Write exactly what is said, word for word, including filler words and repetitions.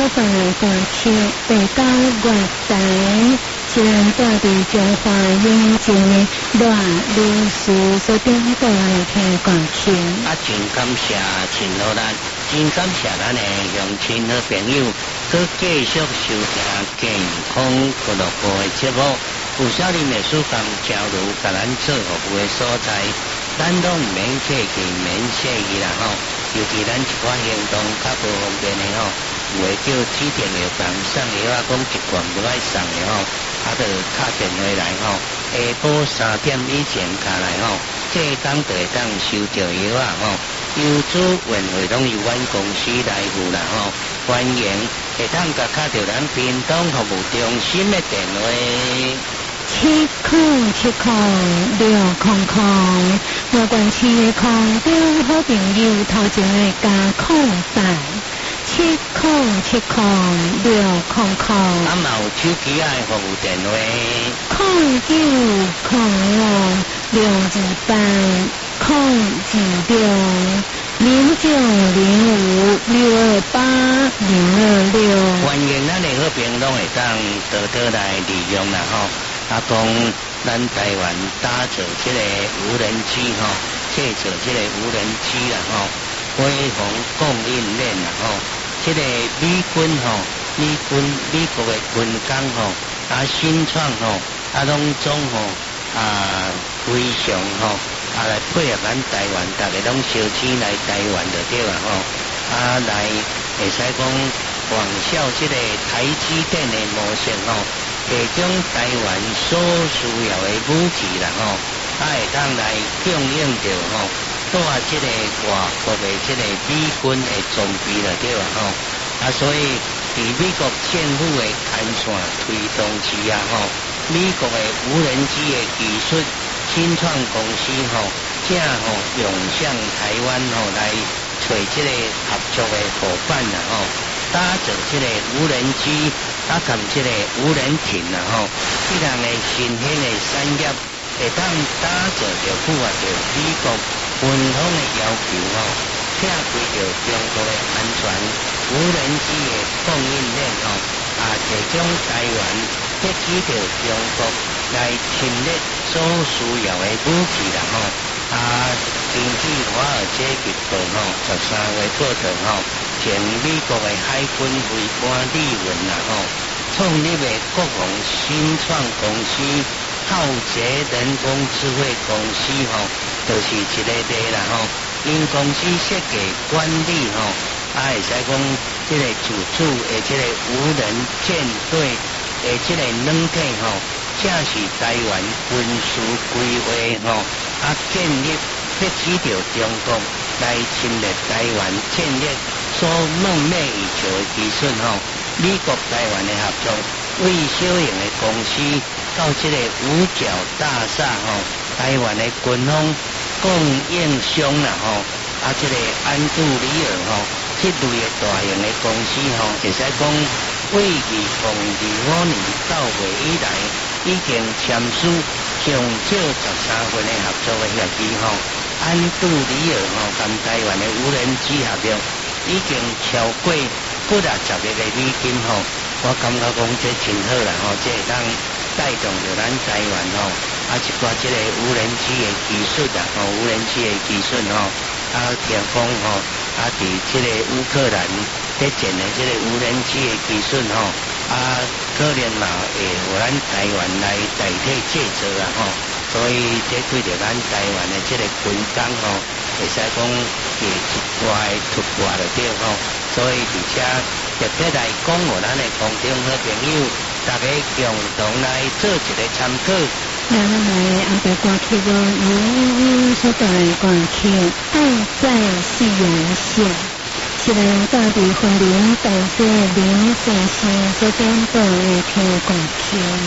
在大庆第九月台，虽然在地中华民众的热历史所点播来听歌曲。 啊，真感谢亲好咱，真感谢咱的乡亲好朋友，佮继续收听健康俱乐部的节目。有少年的书房交流，甲咱做服务的所在，咱拢唔免客气，免谢意啦吼。尤其咱一寡行动较不方便的吼，有会叫指定药房送药啊，讲一罐就爱送的吼，啊，就打电话来吼，下晡三点以前下来吼，这当就会当收到药啊吼。邮资运费拢由阮公司来付啦吼，欢迎会当甲卡到咱屏东服务中心的电话。 七空七空六空空，我关市的空中好朋友头前的加空带，七空七空六空空。 啊，嘛有手机爱服务电话， 空九空五六二八空二六零九零五六二八零二六。 欢迎咱的好朋友拢会当多多来利用啦吼。啊，讲咱台湾打造这个无人机吼，制造这个无人机啦吼，飞鸿供应链啦吼，这个美军吼，美军美国的军工吼，啊新创吼，啊拢总吼啊非常吼啊来配合咱台湾，大家拢烧钱来台湾就对啦吼，啊来会使讲仿效这个台积电的模式吼。提供台湾所需要的武器啦吼，啊会当来供应着吼，带这个外国的这个美军的装备了对啦吼，啊所以伫美国政府的牵线推动之下吼，美国的无人机的技术新创公司吼，正吼涌向台湾吼来找这个合作的伙伴啦吼。打造这个无人机，啊，含这个无人艇啦吼，这样的新兴的产业，会当打造着符合着美国军方的要求吼，拆开着中国的安全无人机的供应链吼，啊，提供台湾获取着中国来侵略所需要的武器啦吼，啊，根据华尔街日报吼十三月报道吼。前美国的海军飞官李文啦吼，创立的国防新创公司浩捷人工智慧公司吼，就是一个个啦吼。因公司设计管理吼，啊会使讲这个自主的这个无人舰队的这个软体吼，正是台湾军事规划吼，啊建立获取着中国来侵略台湾建立。所梦寐以求的技术吼，美国台湾的合作，为小型的公司到这个五角大厦吼，台湾的军方供应商啦吼，啊这个安杜里尔吼，这类的大型的公司吼，会使讲为二零二五年到月以来，已经签署上少十三份的合作的协议吼，安杜里尔吼，跟台湾的无人机合作。已经超过几啊十个的美金吼，我感觉讲这真好啦吼，这会当带动着咱台湾吼，啊一寡这个无人机的技术啦吼，无人机的技术吼，啊提供吼，啊伫这个乌克兰在建的这个无人机的技术吼，啊可能嘛会互咱台湾来代替制造啦吼，所以这对着咱台湾的这个军工吼，会使讲。是一挂的突破就对吼，所以而且特别来讲，互咱的空中好朋友，大家共同来做一个参考。 咱来后壁歌曲无有所带来歌曲《爱在夕阳下》，是咱大地婚礼大姐林先生所点播的听歌曲。